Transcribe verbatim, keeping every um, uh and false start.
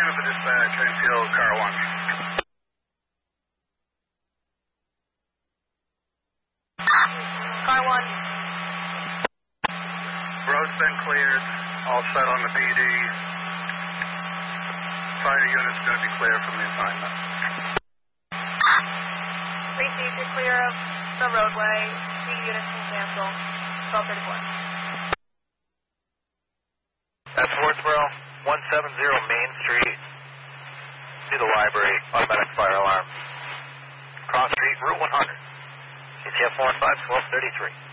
to the dispatch, Enfield, car one. Car one. Road's been cleared, all set on the P D. Fire unit's going to be clear from the assignment. Received, you're clear of the roadway. The units can cancel. twelve thirty-four. That's Wardsboro, one seventy Main Street, to the library, automatic fire alarm. Cross Street, Route one hundred. A T F one five, twelve thirty-three.